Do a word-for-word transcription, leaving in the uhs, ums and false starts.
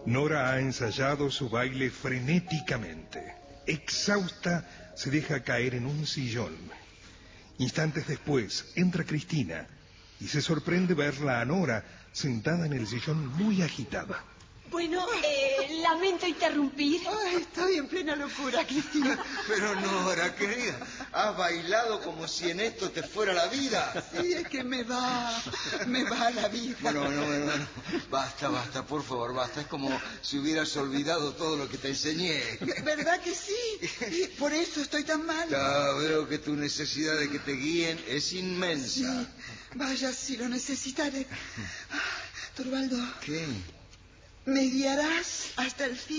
Nora ha ensayado su baile frenéticamente. Exhausta, se deja caer en un sillón. Instantes después, entra Cristina y se sorprende verla a Nora sentada en el sillón muy agitada. Bueno, eh, lamento interrumpir. Ay, estoy en plena locura, Cristina. Pero Nora, querida, has bailado como si en esto te fuera la vida. Sí, es que me va, me va la vida. Bueno, bueno, bueno, bueno. Basta, basta, por favor, basta. Es como si hubieras olvidado todo lo que te enseñé. ¿Verdad que sí? Por eso estoy tan mal. Ya veo que tu necesidad de que te guíen es inmensa. Sí, vaya, si lo necesitaré. Ah, Torvaldo. ¿Qué? ¿Me guiarás hasta el fin?